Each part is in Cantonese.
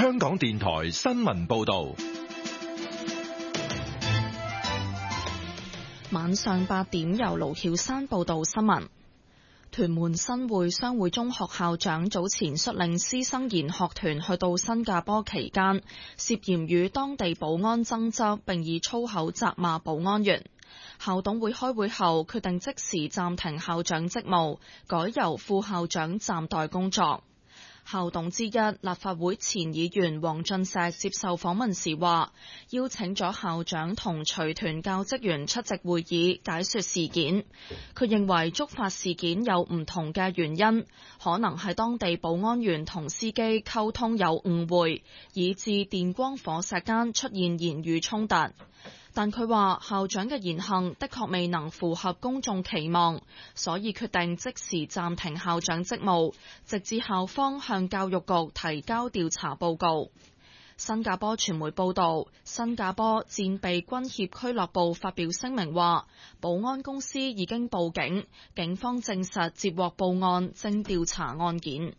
香港電台新聞報道。 晚上8點，由盧曉珊報道新聞。屯門新會商會中學校長早前率領師生研學團去到新加坡期間，涉嫌與當地保安爭執，並以粗口責罵保安員。校董會開會後決定即時暫停校長職務，改由副校長暫代工作。校董之一立法會前議員黃俊碩接受訪問時話，邀請咗校長同隨團教職員出席會議解說事件。佢認為觸發事件有唔同嘅原因，可能係當地保安員同司機溝通有誤會，以致電光火石間出現言語衝突。但佢話校長嘅言行的確未能符合公眾期望，所以決定即時暫停校長職務，直至校方向教育局提交調查報告。新加坡傳媒報道，新加坡戰備軍協俱樂部發表聲明話，保安公司已經報警，警方證實接獲報案，正調查案件。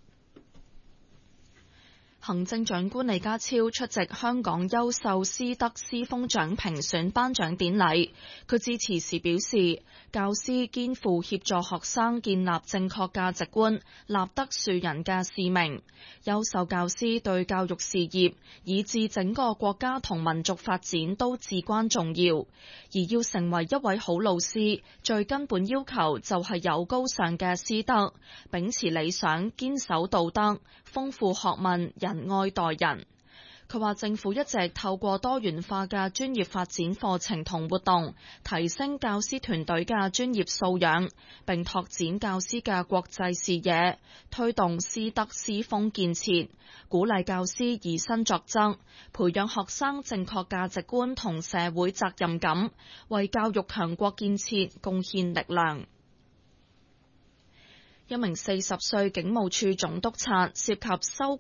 行政長官李家超出席香港優秀師德師風獎評選頒獎典禮，佢致辭時表示，教師肩負協助學生建立正確價值觀、立德樹人嘅使命。優秀教師對教育事業以至整個國家同民族發展都至關重要，而要成為一位好老師，最根本要求就係有高尚嘅師德，秉持理想，堅守道德，豐富學問，仁愛待人。佢話政府一直透過多元化嘅專業發展課程同活動，提升教師團隊嘅專業素養，並拓展教師嘅國際視野，推動師德師風建設，鼓勵教師以身作則，培養學生正確價值觀同社會責任感，為教育強國建設貢獻力量。一名40歲警務處總督察涉及收